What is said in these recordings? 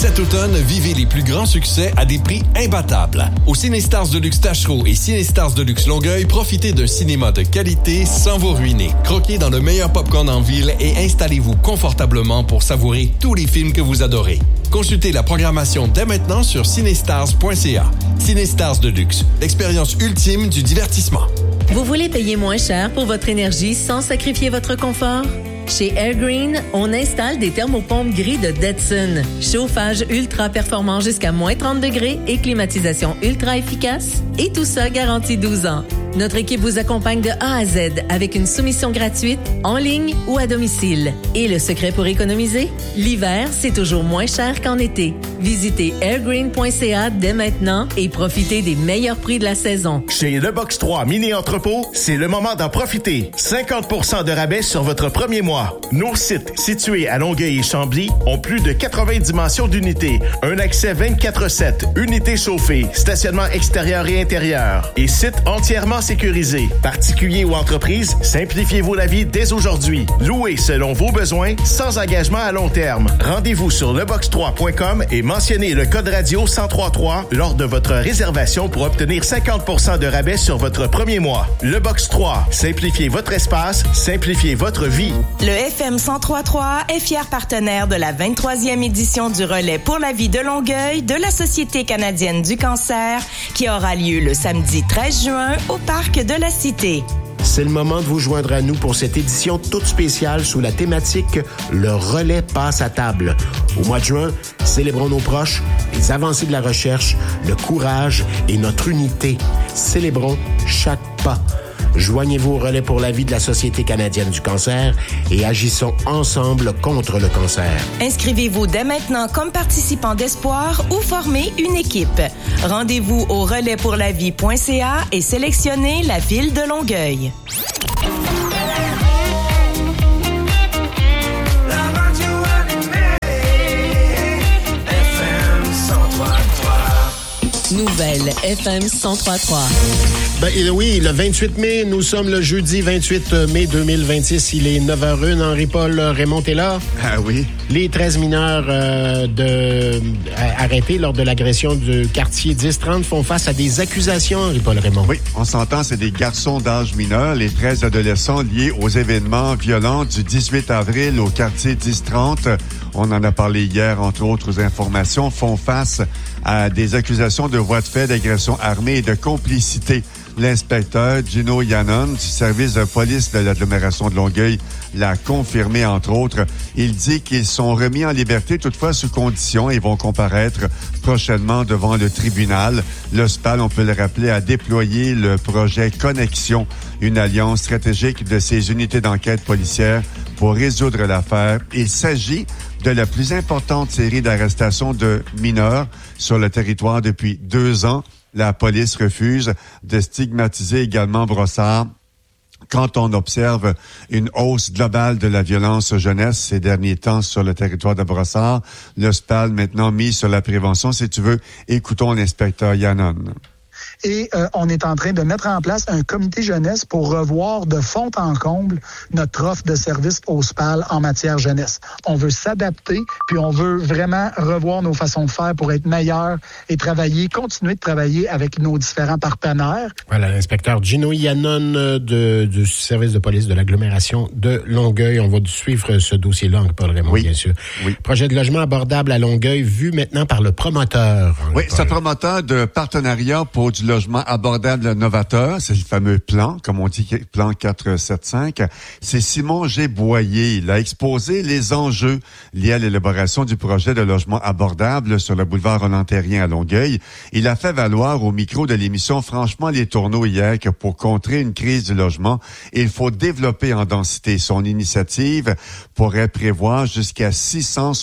Cet automne, vivez les plus grands succès à des prix imbattables. Au Cinestars Deluxe Tachereau et Cinestars Deluxe Longueuil, profitez d'un cinéma de qualité sans vous ruiner. Croquez dans le meilleur popcorn en ville et installez-vous confortablement pour savourer tous les films que vous adorez. Consultez la programmation dès maintenant sur cinestars.ca. Cinestars Deluxe, l'expérience ultime du divertissement. Vous voulez payer moins cher pour votre énergie sans sacrifier votre confort? Chez Airgreen, on installe des thermopompes gris de Detson. Chauffage ultra performant jusqu'à moins 30 degrés et climatisation ultra efficace. Et tout ça garantit 12 ans. Notre équipe vous accompagne de A à Z avec une soumission gratuite, en ligne ou à domicile. Et le secret pour économiser? L'hiver, c'est toujours moins cher qu'en été. Visitez airgreen.ca dès maintenant et profitez des meilleurs prix de la saison. Chez Le Box 3 Mini Entrepôt, c'est le moment d'en profiter. 50% de rabais sur votre premier mois. Nos sites, situés à Longueuil et Chambly, ont plus de 80 dimensions d'unités. Un accès 24/7, unités chauffées, stationnement extérieur et intérieur. Et site entièrement sécurisé. Particuliers ou entreprises, simplifiez-vous la vie dès aujourd'hui. Louez selon vos besoins, sans engagement à long terme. Rendez-vous sur lebox3.com et mentionnez le code radio 1033 lors de votre réservation pour obtenir 50% de rabais sur votre premier mois. Le Box 3, simplifiez votre espace, simplifiez votre vie. Le FM 1033 est fier partenaire de la 23e édition du Relais pour la vie de Longueuil de la Société canadienne du cancer qui aura lieu le samedi 13 juin au Parc de la Cité. C'est le moment de vous joindre à nous pour cette édition toute spéciale sous la thématique « Le relais passe à table ». Au mois de juin, célébrons nos proches, les avancées de la recherche, le courage et notre unité. Célébrons chaque pas. Joignez-vous au relais pour la vie de la Société canadienne du cancer et agissons ensemble contre le cancer. Inscrivez-vous dès maintenant comme participant d'espoir ou formez une équipe. Rendez-vous au relaispourlavie.ca et sélectionnez la ville de Longueuil. Nouvelle FM 103.3. Oui, le 28 mai, nous sommes le jeudi 28 mai 2026. Il est 9h01. Henri-Paul Raymond est là. Ah oui. Les 13 mineurs arrêtés lors de l'agression du quartier 10-30 font face à des accusations, Henri-Paul Raymond. Oui, on s'entend, c'est des garçons d'âge mineur, les 13 adolescents liés aux événements violents du 18 avril au quartier 10-30. On en a parlé hier, entre autres informations, font face à des accusations de voies de fait, d'agression armée et de complicité. L'inspecteur Gino Yannon du service de police de l'agglomération de Longueuil l'a confirmé, entre autres. Il dit qu'ils sont remis en liberté, toutefois sous condition, et vont comparaître prochainement devant le tribunal. Le SPAL, on peut le rappeler, a déployé le projet Connexion, une alliance stratégique de ces unités d'enquête policière pour résoudre l'affaire. Il s'agit de la plus importante série d'arrestations de mineurs sur le territoire depuis 2 ans. La police refuse de stigmatiser également Brossard. Quand on observe une hausse globale de la violence jeunesse ces derniers temps sur le territoire de Brossard, le SPAL maintenant mis sur la prévention. Si tu veux, écoutons l'inspecteur Yannon. Et on est en train de mettre en place un comité jeunesse pour revoir de fond en comble notre offre de services au SPAL en matière jeunesse. On veut s'adapter, puis on veut vraiment revoir nos façons de faire pour être meilleurs et continuer de travailler avec nos différents partenaires. Voilà, l'inspecteur Gino Yannon du service de police de l'agglomération de Longueuil. On va suivre ce dossier-là, Henri-Paul Raymond, oui, bien sûr. Oui. Projet de logement abordable à Longueuil, vu maintenant par le promoteur. Oui, ce promoteur de partenariat pour du logement abordable novateur, c'est le fameux plan, comme on dit, plan 475. C'est Simon G. Boyer. Il a exposé les enjeux liés à l'élaboration du projet de logement abordable sur le boulevard Roland-Terrien à Longueuil. Il a fait valoir au micro de l'émission Franchement les Tourneaux hier que pour contrer une crise du logement, il faut développer en densité. Son initiative pourrait prévoir jusqu'à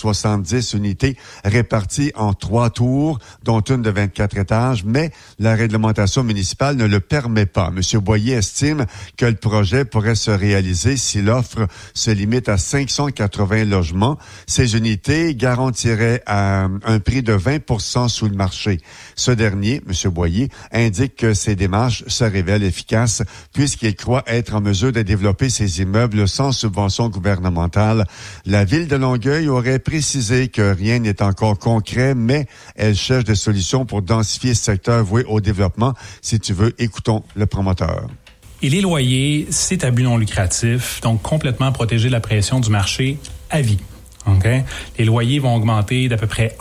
670 unités réparties en 3 tours, dont une de 24 étages, mais la rénovation réglementation municipale ne le permet pas. M. Boyer estime que le projet pourrait se réaliser si l'offre se limite à 580 logements. Ces unités garantiraient un prix de 20% sous le marché. Ce dernier, M. Boyer, indique que ces démarches se révèlent efficaces puisqu'il croit être en mesure de développer ces immeubles sans subvention gouvernementale. La Ville de Longueuil aurait précisé que rien n'est encore concret, mais elle cherche des solutions pour densifier ce secteur voué au développement. Si tu veux, écoutons le promoteur. Et les loyers, c'est à but non lucratif, donc complètement protégé de la pression du marché à vie. Okay? Les loyers vont augmenter d'à peu près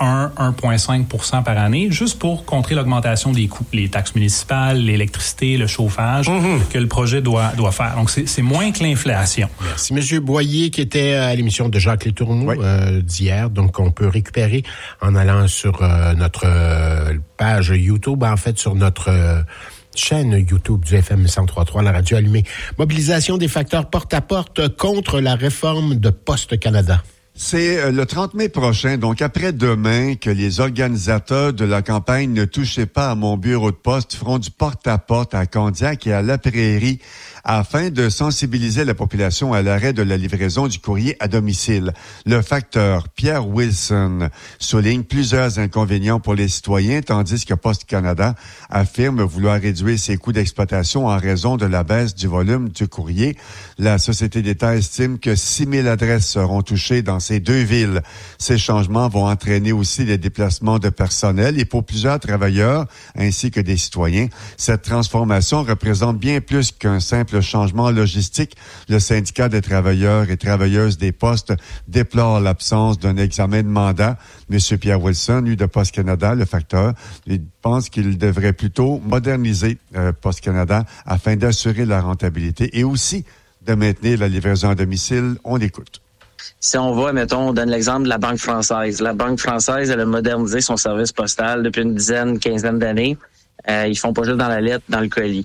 1,5% par année, juste pour contrer l'augmentation des coûts, les taxes municipales, l'électricité, le chauffage que le projet doit faire. Donc, c'est moins que l'inflation. Merci, M. Boyer, qui était à l'émission de Jacques Létourneau d'hier. Donc, on peut récupérer en allant sur notre page YouTube, en fait, sur notre chaîne YouTube du FM 103.3, la radio allumée. Mobilisation des facteurs porte-à-porte contre la réforme de Poste Canada. C'est le 30 mai prochain, donc après-demain, que les organisateurs de la campagne Ne touchez pas à mon bureau de poste feront du porte-à-porte à Candiac et à La Prairie afin de sensibiliser la population à l'arrêt de la livraison du courrier à domicile. Le facteur Pierre Wilson souligne plusieurs inconvénients pour les citoyens, tandis que Poste Canada affirme vouloir réduire ses coûts d'exploitation en raison de la baisse du volume du courrier. La Société d'État estime que 6 000 adresses seront touchées dans ces deux villes. Ces changements vont entraîner aussi les déplacements de personnel et pour plusieurs travailleurs ainsi que des citoyens, cette transformation représente bien plus qu'un simple changement logistique. Le syndicat des travailleurs et travailleuses des postes déplore l'absence d'un examen de mandat. M. Pierre Wilson, lui de Poste Canada, le facteur, il pense qu'il devrait plutôt moderniser Poste Canada afin d'assurer la rentabilité et aussi de maintenir la livraison à domicile. On l'écoute. Si on va, mettons, on donne l'exemple de la Banque française. La Banque française, elle a modernisé son service postal depuis une quinzaine d'années. Ils font pas juste dans la lettre, dans le colis.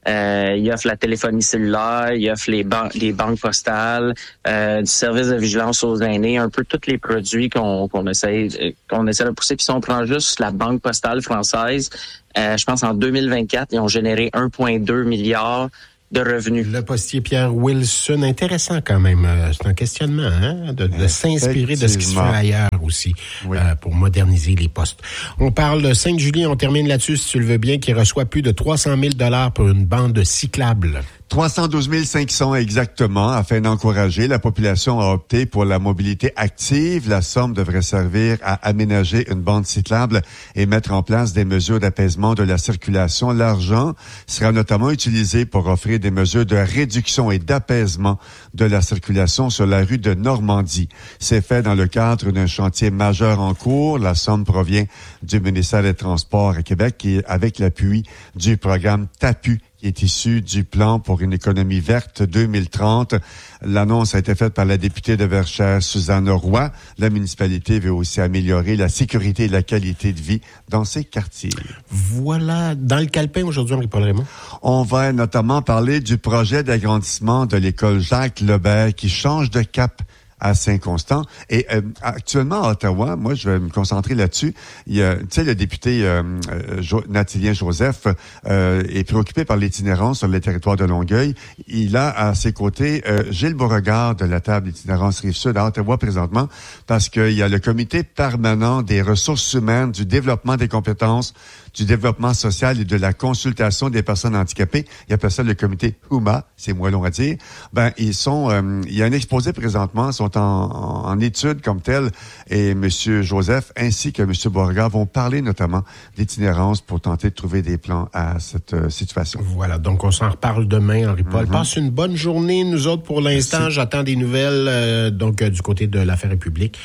Ils offrent la téléphonie cellulaire, ils offrent les banques postales, du service de vigilance aux aînés, un peu tous les produits qu'on essaie de pousser. Puis si on prend juste la Banque postale française, je pense en 2024, ils ont généré 1,2 milliard de revenus. Le postier Pierre Wilson, intéressant quand même. C'est un questionnement, hein, de s'inspirer de ce qui se fait ailleurs aussi, pour moderniser les postes. On parle de Sainte-Julie, on termine là-dessus, si tu le veux bien, qui reçoit plus de 300 000 $ pour une bande cyclable. 312 500 exactement, afin d'encourager la population à opter pour la mobilité active. La somme devrait servir à aménager une bande cyclable et mettre en place des mesures d'apaisement de la circulation. L'argent sera notamment utilisé pour offrir des mesures de réduction et d'apaisement de la circulation sur la rue de Normandie. C'est fait dans le cadre d'un chantier majeur en cours. La somme provient du ministère des Transports à Québec et avec l'appui du programme TAPU, qui est issu du plan pour une économie verte 2030. L'annonce a été faite par la députée de Verchères, Suzanne Roy. La municipalité veut aussi améliorer la sécurité et la qualité de vie dans ses quartiers. Voilà. Dans le calepin aujourd'hui, Henri-Paul Raymond. On va notamment parler du projet d'agrandissement de l'école Jacques Lebert qui change de cap à Saint-Constant. Et actuellement, à Ottawa, moi, je vais me concentrer là-dessus. Il y a, tu sais, le député Nathilien Joseph est préoccupé par l'itinérance sur le territoire de Longueuil. Il a à ses côtés Gilles Beauregard de la table d'itinérance Rive-Sud à Ottawa présentement, parce qu'il y a le comité permanent des ressources humaines, du développement des compétences, du développement social et de la consultation des personnes handicapées. Il appelle ça le comité HUMA, c'est moins long à dire. Ben, ils sont, il y a un exposé présentement, sont en études comme tel, et M. Joseph ainsi que M. Beauregard vont parler notamment d'itinérance pour tenter de trouver des plans à cette situation. Voilà, donc on s'en reparle demain, Henri-Paul. Passe une bonne journée. Nous autres, pour l'instant, merci. J'attends des nouvelles du côté de l'affaire publique.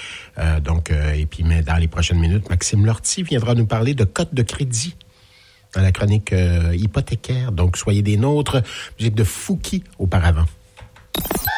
Et puis, mais dans les prochaines minutes, Maxime Lortie viendra nous parler de cote de crédit dans la chronique hypothécaire. Donc, soyez des nôtres. Musique de Fouki auparavant.